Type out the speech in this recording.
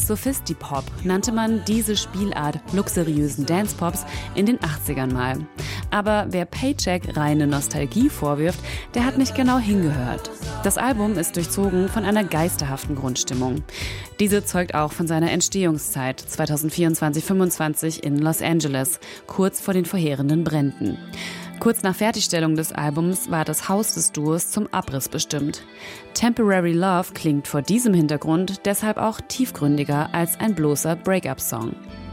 Sophistipop nannte man diese Spielart luxuriösen Dancepops in den 80ern mal. Aber wer Paycheck reine Nostalgie vorwirft, der hat nicht genau hingehört. Das Album ist durchzogen von einer geisterhaften Grundstimmung. Diese zeugt auch von seiner Entstehungszeit 2024-25 in Los Angeles, kurz vor den verheerenden Bränden. Kurz nach Fertigstellung des Albums war das Haus des Duos zum Abriss bestimmt. Temporary Love klingt vor diesem Hintergrund deshalb auch tiefgründiger als ein bloßer Break-up-Song.